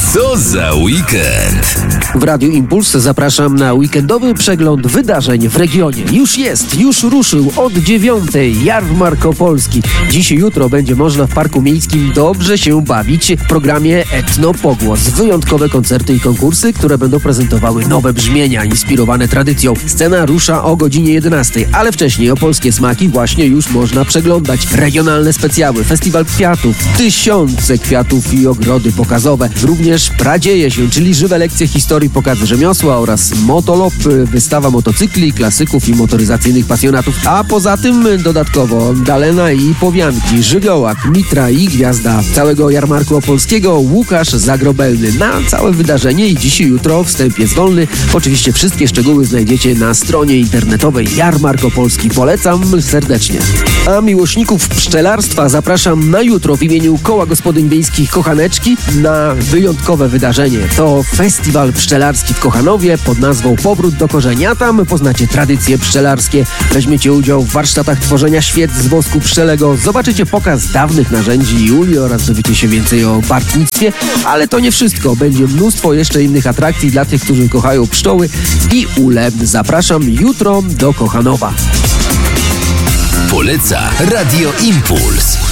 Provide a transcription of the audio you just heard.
Co za weekend? W Radiu Impuls zapraszam na weekendowy przegląd wydarzeń w regionie. Już ruszył od 9:00 Jarmark Opolski. Dziś i jutro będzie można w Parku Miejskim dobrze się bawić w programie Etnopogłos. Wyjątkowe koncerty i konkursy, które będą prezentowały nowe brzmienia inspirowane tradycją. Scena rusza o godzinie 11:00, ale wcześniej opolskie smaki właśnie już można przeglądać. Regionalne specjały, festiwal kwiatów, tysiące kwiatów i ogrody pokazowe. Również Pradzieje się, czyli żywe lekcje historii, pokazy rzemiosła oraz motolop, wystawa motocykli, klasyków i motoryzacyjnych pasjonatów. A poza tym dodatkowo Dalena i Powianki, Żywiołak, Mitra i gwiazda całego Jarmarku Opolskiego Łukasz Zagrobelny. Na całe wydarzenie i dziś i jutro wstęp jest wolny. Oczywiście wszystkie szczegóły znajdziecie na stronie internetowej Jarmark Opolski. Polecam serdecznie. A miłośników pszczelarstwa zapraszam na jutro w imieniu Koła Gospodyń Wiejskich Kochaneczki na wyjątkowe wydarzenie. To festiwal pszczelarski w Kochanowie pod nazwą Powrót do korzenia. Tam poznacie tradycje pszczelarskie, weźmiecie udział w warsztatach tworzenia świec z wosku pszczelego, zobaczycie pokaz dawnych narzędzi i uli oraz dowiecie się więcej o bartnictwie. Ale to nie wszystko. Będzie mnóstwo jeszcze innych atrakcji dla tych, którzy kochają pszczoły i ule. Zapraszam jutro do Kochanowa. Poleca Radio Impuls.